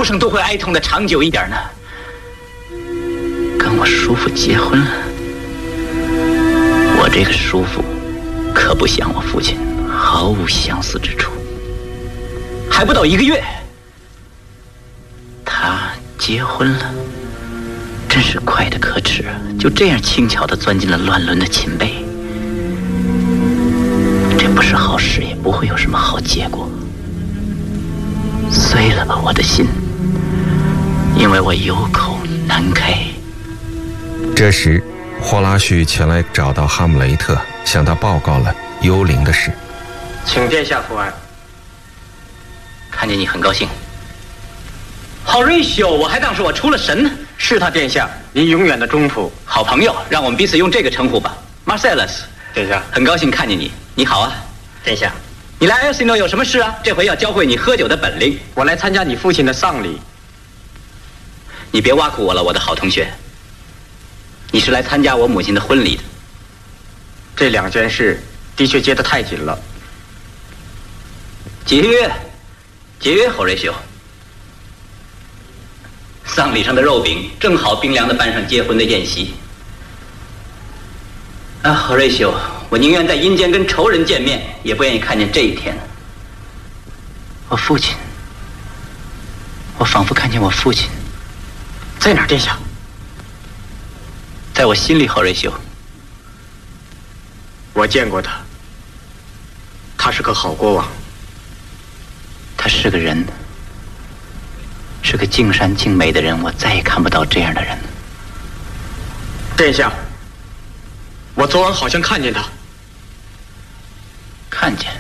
生都会哀痛的长久一点呢。跟我叔父结婚了，我这个叔父可不像我父亲毫无相似之处。还不到1个月，他结婚了，真是快得可耻啊！就这样轻巧地钻进了乱伦的秦辈，这不是好事，也不会有什么好结果。碎了吧我的心，因为我有口难开。 这时霍拉旭前来找到哈姆雷特，向他报告了幽灵的事。 请殿下伏案。 看见你很高兴。Horatio， 我还当是我出了神呢。 是他，殿下，您永远的忠仆。 好朋友，让我们彼此用这个称呼吧。Marcellus， 殿下， 很高兴看见你。你好啊， 殿下。 你来 Elsinore 有什么事啊？这回要教会你喝酒的本领。 我来参加你父亲的丧礼。 你别挖苦我了，我的好同学。你是来参加我母亲的婚礼的。 这2件事的确接得太紧了。 节约 Horatio。丧礼上的肉饼正好冰凉地搬上结婚的宴席。Horatio， 我宁愿在阴间跟仇人见面，也不愿意看见这一天。我父亲，我仿佛看见我父亲。 在哪儿，殿下？ 在我心里，Horatio。 我见过他，他是个好国王。 他是个人，是个敬善敬美的人，我再也看不到这样的人。 殿下，我昨晚好像看见他。 看见？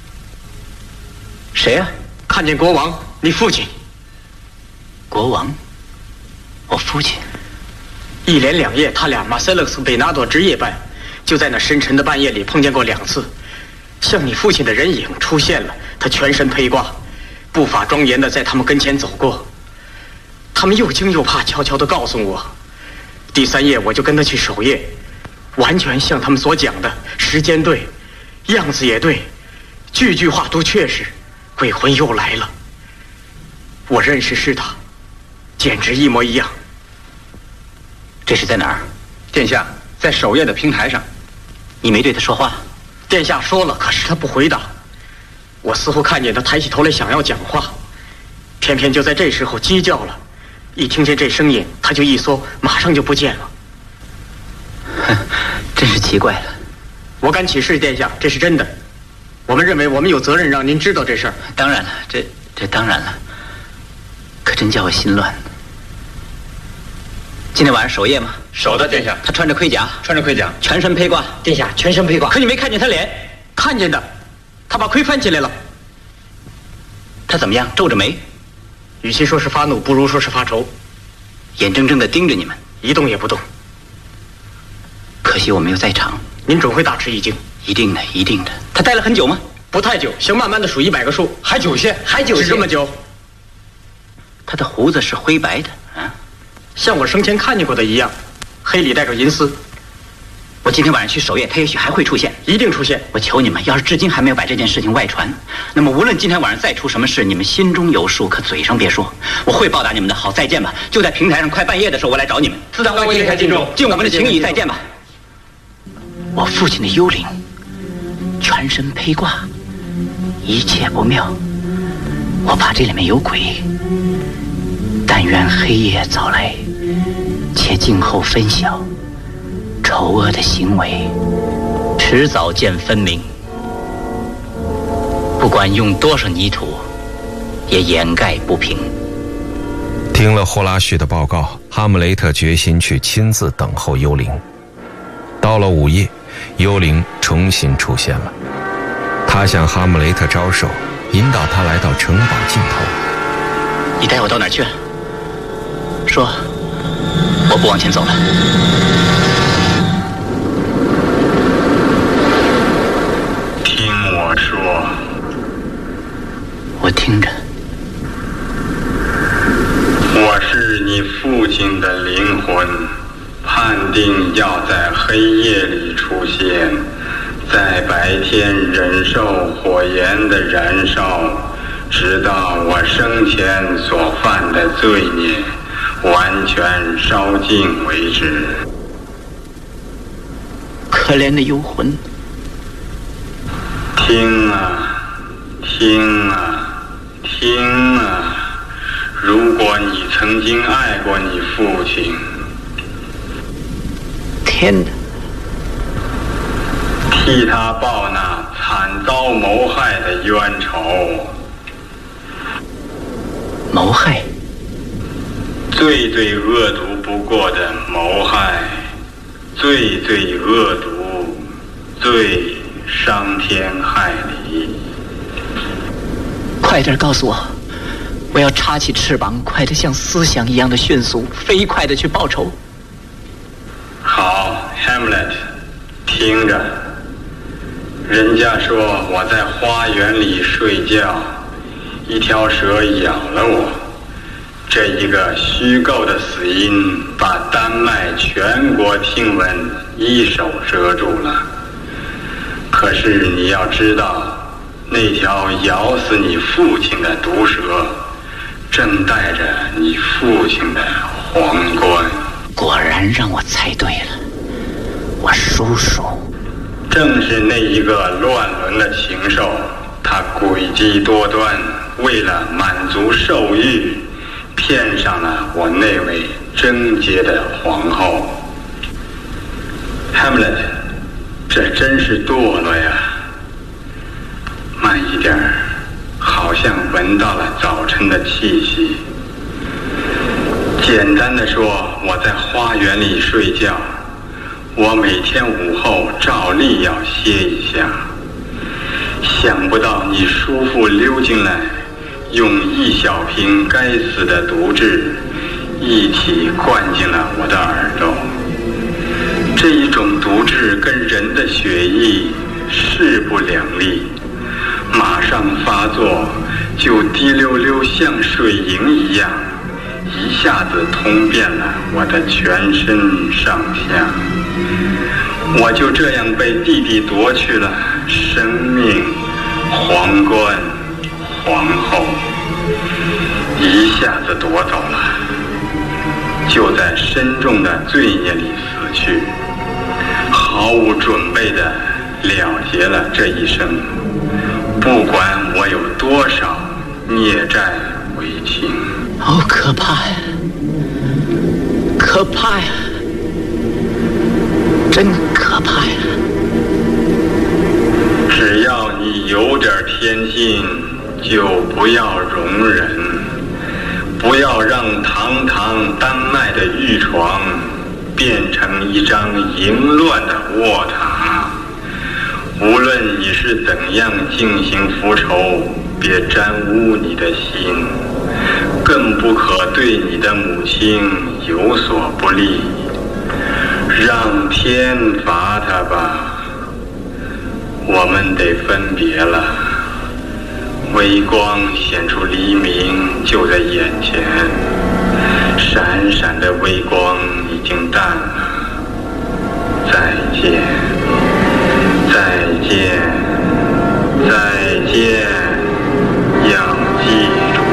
谁啊？ 看见国王，你父亲。 国王？我父亲？ 一连2夜，他俩马塞勒斯·贝纳多值夜班，就在那深沉的半夜里碰见过2次，像你父亲的人影出现了，他全身披挂，步伐庄严地在他们跟前走过。他们又惊又怕，悄悄地告诉我。第3夜我就跟他去守夜，完全像他们所讲的，时间对，样子也对，句句话都确实。鬼魂又来了，我认识是他，简直一模一样。 这是在哪儿？ 殿下，在守夜的平台上。 你没对他说话？ 殿下说了，可是他不回答。我似乎看见他抬起头来想要讲话，偏偏就在这时候鸡叫了。一听见这声音，他就一缩，马上就不见了。 哼，真是奇怪了。 我敢起誓，殿下，这是真的。我们认为我们有责任让您知道这事儿。 当然了，这当然了。可真叫我心乱。今天晚上守夜吗？ 守的，殿下。 他穿着盔甲，全身披挂。 殿下，全身披挂。 可你没看见他脸？ 看见的，他把盔翻起来了。 他怎么样？皱着眉。 与其说是发怒，不如说是发愁。 眼睁睁地盯着你们， 一动也不动。 可惜我没有在场。 您总会大吃一惊。 一定的，一定的。他待了很久吗？ 不太久，行慢慢的数100个数，还9些，是这么久。 他的胡子是灰白的啊， 像我生前看见过的一样，黑里带着银丝。 我今天晚上去守夜，他也许还会出现， 一定出现。 我求你们，要是至今还没有把这件事情外传，那么无论今天晚上再出什么事，你们心中有数，可嘴上别说。我会报答你们的。好，再见吧。就在平台上快半夜的时候，我来找你们。 自当为殿下尽忠， 尽我们的情谊。再见吧。我父亲的幽灵，全身披挂，一切不妙。我怕这里面有鬼。但愿黑夜早来，且静候分晓。丑恶的行为，迟早见分明。不管用多少泥土，也掩盖不平。 听了霍拉旭的报告，哈姆雷特决心去亲自等候幽灵。到了午夜，幽灵重新出现了。他向哈姆雷特招手，引导他来到城堡尽头。 你带我到哪儿去？说，我不往前走了。 听我说。 我听着。 我是你父亲的灵魂，判定要在黑夜里出现，在白天忍受火焰的燃烧， 直到我生前所犯的罪孽完全烧尽为止。 可怜的幽魂， 听啊，听啊，听啊！如果你曾经爱过你父亲， 天哪！ 替他报那惨遭谋害的冤仇。 谋害？ 最最恶毒不过的谋害，最最恶毒，最伤天害理。 快点告诉我，我要插起翅膀，快得像思想一样的迅速，飞快地去报仇。 好 ，Hamlet， 听着，人家说我在花园里睡觉，一条蛇咬了我。这一个虚构的死因，把丹麦全国听闻一手遮住了。可是你要知道，那条咬死你父亲的毒蛇，正带着你父亲的皇冠。 果然让我猜对了，我叔叔正是那一个乱伦的禽兽，他诡计多端，为了满足兽欲，骗上了我那位贞洁的皇后。 Hamlet， 这真是堕落呀！慢一点儿，好像闻到了早晨的气息。简单的说，我在花园里睡觉，我每天午后照例要歇一下。想不到你叔父溜进来，用一小瓶该死的毒汁一起灌进了我的耳朵。这一种毒汁跟人的血液势不两立，马上发作，就滴溜溜像水银一样，一下子通遍了我的全身上下。我就这样被弟弟夺去了生命、皇冠、皇后，一下子夺走了，就在深重的罪孽里死去，毫无准备的了结了这一生。不管我有多少孽债为情。 好可怕呀！可怕呀！真可怕呀！ 只要你有点天性，就不要容忍，不要让堂堂丹麦的玉床变成一张淫乱的卧榻。无论你是怎样进行复仇，别沾污你的心，更不可对你的母亲有所不利。让天罚他吧，我们得分别了。微光显出黎明就在眼前，闪闪的微光已经淡了。再见，再见，再见，要记住。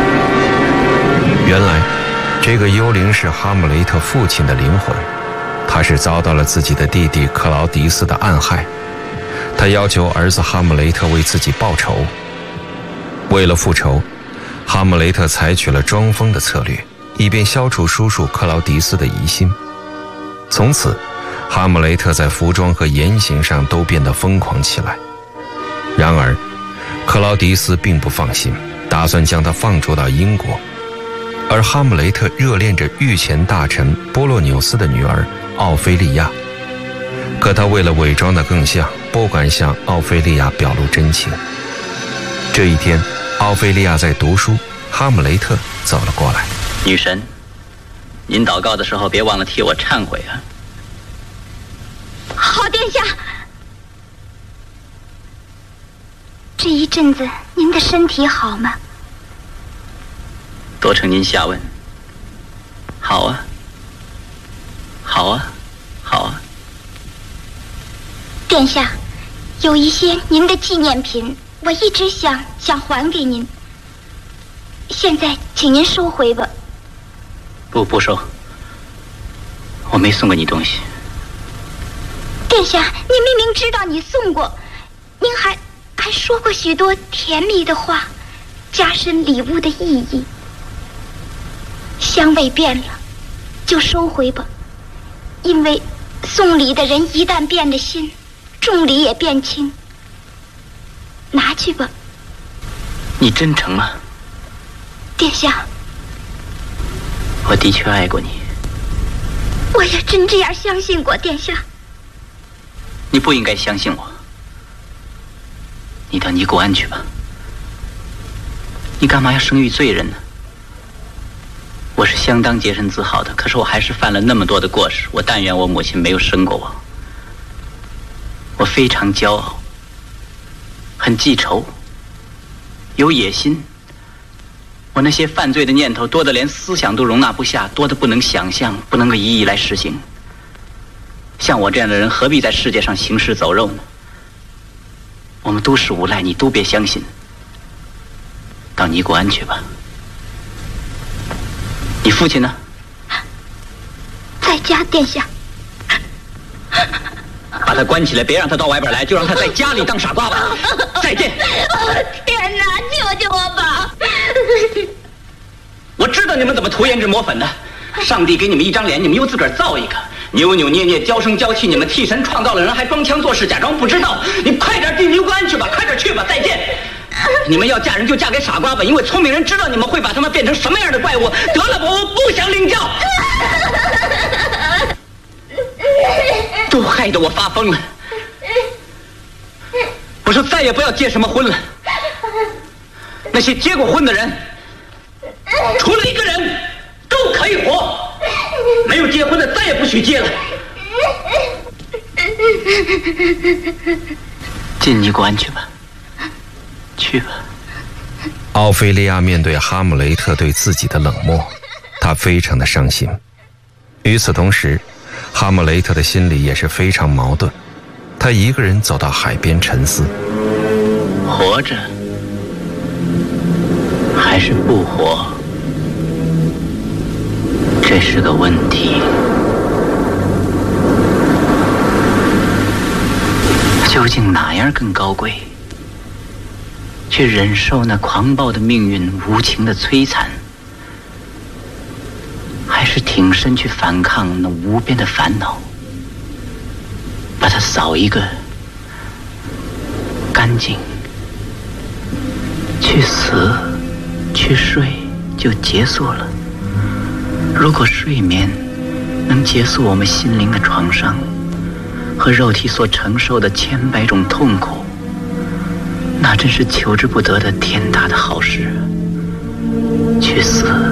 原来，这个幽灵是哈姆雷特父亲的灵魂，他是遭到了自己的弟弟克劳迪斯的暗害，他要求儿子哈姆雷特为自己报仇。为了复仇，哈姆雷特采取了装疯的策略，以便消除叔叔克劳迪斯的疑心。从此，哈姆雷特在服装和言行上都变得疯狂起来。然而，克劳迪斯并不放心，打算将他放逐到英国。而哈姆雷特热恋着御前大臣波洛纽斯的女儿奥菲利亚，可他为了伪装得更像，不敢向奥菲利亚表露真情。这一天，奥菲利亚在读书，哈姆雷特走了过来。 女神，您祷告的时候别忘了替我忏悔啊。 好，殿下。这一阵子您的身体好吗？ 多承您下问。好啊，好啊，好啊。 殿下，有一些您的纪念品，我一直想还给您， 现在请您收回吧。 不收，我没送过你东西。 殿下，您明明知道你送过，您还说过许多甜蜜的话，加深礼物的意义。香味变了，就收回吧，因为送礼的人一旦变了心，重礼也变轻。拿去吧。 你真诚吗？ 殿下， 我的确爱过你。 我也真这样相信过，殿下。 你不应该相信我。你到尼姑庵去吧。你干嘛要生育罪人呢？我是相当洁身自好的，可是我还是犯了那么多的过失。我但愿我母亲没有生过我。我非常骄傲，很记仇，有野心。我那些犯罪的念头多得连思想都容纳不下，多得不能想象，不能够一一来实行。像我这样的人何必在世界上行尸走肉呢？我们都是无赖，你都别相信。到尼姑庵去吧。你父亲呢？ 在家，殿下。 把他关起来，别让他到外边来，就让他在家里当傻瓜吧。再见。 天哪，救救我吧！ 我知道你们怎么涂胭脂抹粉的。上帝给你们一张脸，你们又自个儿造一个，扭扭捏捏，娇声娇气。你们替神创造了人，还装腔作势，假装不知道。你快点进尼姑庵去吧，快点去吧。再见。你们要嫁人就嫁给傻瓜吧，因为聪明人知道你们会把他们变成什么样的怪物。得了吧，我不想领教。都害得我发疯了。我说再也不要结什么婚了。那些结过婚的人，除了一个人都可以活，没有结婚的再也不许结了。进尼姑庵去吧，去吧。 奥菲利亚面对哈姆雷特对自己的冷漠，她非常的伤心。与此同时，哈姆雷特的心里也是非常矛盾。他一个人走到海边沉思， 活着还是不活，这是个问题。究竟哪样更高贵？去忍受那狂暴的命运无情的摧残，还是挺身去反抗那无边的烦恼，把它扫一个干净？去死去睡就结束了。如果睡眠能结束我们心灵的创伤和肉体所承受的千百种痛苦，那真是求之不得的天大的好事。去死